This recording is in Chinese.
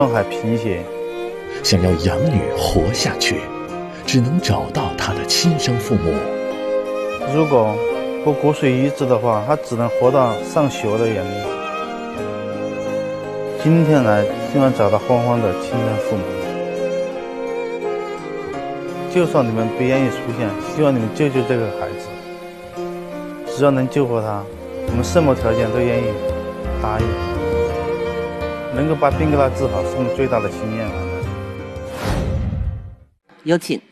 还贫血。 想要养女活下去，只能找到她的亲生父母。 如果不骨髓移植的话，他只能活到上学的年龄。今天来，希望找到欢欢的亲生父母。就算你们不愿意出现，希望你们救救这个孩子。只要能救活他，我们什么条件都愿意答应。能够把病给他治好，是我们最大的心愿了。 有请